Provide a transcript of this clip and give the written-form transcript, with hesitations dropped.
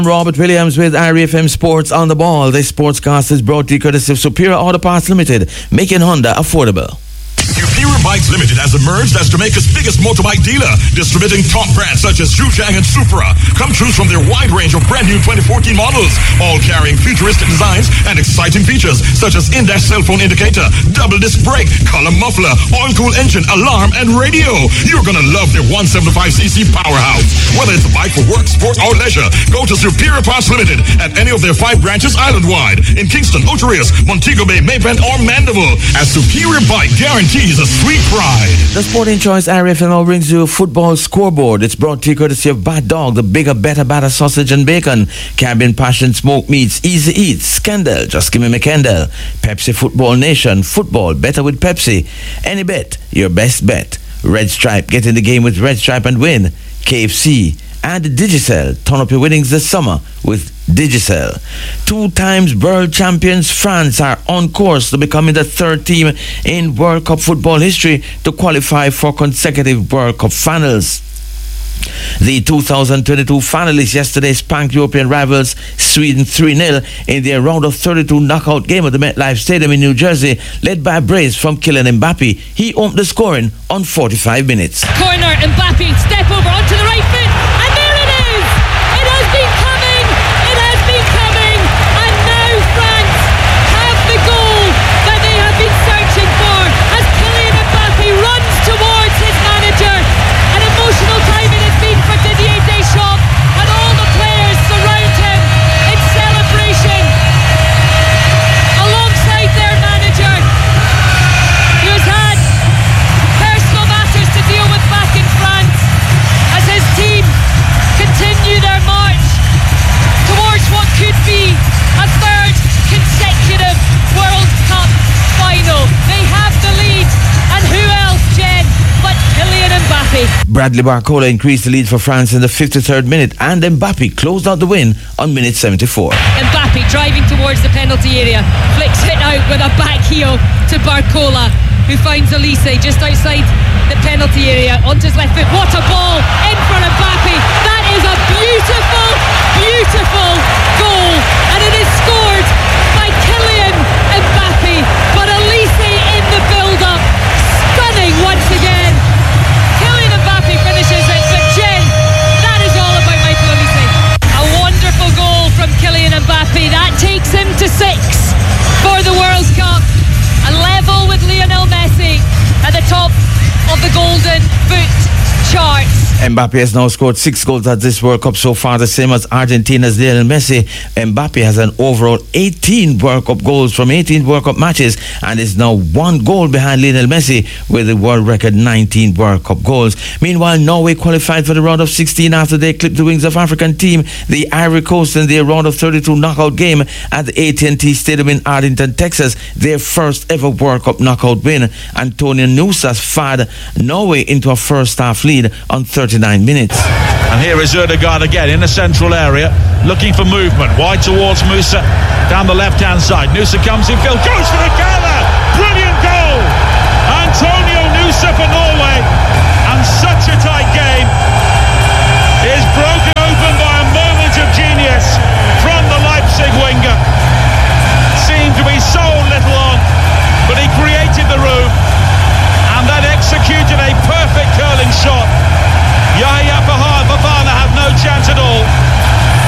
Robert Williams with IRFM Sports on the Ball. This sportscast is brought to you courtesy of Superior Auto Parts Limited, making Honda affordable. Superior Bikes Limited has emerged as Jamaica's biggest motorbike dealer, distributing top brands such as Zhujiang and Supra. Come choose from their wide range of brand new 2014 models, all carrying futuristic designs and exciting features such as in-dash cell phone indicator, double disc brake, column muffler, oil-cooled engine, alarm, and radio. You're gonna love their 175cc powerhouse. Whether it's a bike for work, sport, or leisure, go to Superior Parts Limited at any of their 5 branches island-wide in Kingston, Ocho Rios, Montego Bay, Maypent, or Mandeville. As Superior Bike guarantees a sweet pride. The Sporting Choice IRFM now brings you a football scoreboard. It's brought to you courtesy of Bad Dog, the bigger, better, batter sausage and bacon. Caribbean Passion Smoked Meats, Easy Eats, Scandal, Just Give Me McKendall. Pepsi Football Nation, football better with Pepsi. Any bet, your best bet. Red Stripe, get in the game with Red Stripe and win. KFC and Digicel, turn up your winnings this summer with Digicel. 2 times world champions France are on course to becoming the 3rd team in World Cup football history to qualify for consecutive World Cup finals. The 2022 finalists yesterday spanked European rivals Sweden 3-0 in their round of 32 knockout game at the MetLife Stadium in New Jersey, led by a brace from Kylian Mbappe. He opened the scoring on 45 minutes. Corner, Mbappe, step over onto the right foot, and there it is! It has been coming! It has been coming! And now France have the goal that they have been searching for as Kylian Mbappe runs towards his manager. An emotional time it has been for Didier Deschamps, and all the players surround him in celebration alongside their manager, who has had personal matters to deal with back in France as his team continue their march towards what could be a 3rd consecutive World Cup final. They have the lead, and who else, Jen, but Kylian Mbappe. Bradley Barcola increased the lead for France in the 53rd minute, and Mbappe closed out the win on minute 74. Mbappe driving towards the penalty area, flicks it out with a back heel to Barcola, who finds Elise just outside the penalty area onto his left foot. What a ball in for Mbappe. That is a beautiful, beautiful goal, and it is scored by Kylian Mbappe. But Elise in the build-up, stunning once again. Kylian Mbappe finishes it, but Jen, that is all about Michael Elise. A wonderful goal from Kylian Mbappe. That takes him to 6 for the World Cup, and level with Lionel Messi at the top of the Golden Boot charts. Mbappe has now scored 6 goals at this World Cup so far, the same as Argentina's Lionel Messi. Mbappe has an overall 18 World Cup goals from 18 World Cup matches and is now 1 goal behind Lionel Messi with a world record 19 World Cup goals. Meanwhile, Norway qualified for the round of 16 after they clipped the wings of African team, the Ivory Coast, in their round of 32 knockout game at the AT&T Stadium in Arlington, Texas, their first ever World Cup knockout win. Antonio Nusa fired Norway into a first half lead on 39 minutes. And here is Ødegaard again in the central area, looking for movement. Wide towards Musa, down the left-hand side. Nusa comes in field, goes for the gather! Brilliant goal! Antonio Nusa for Norway.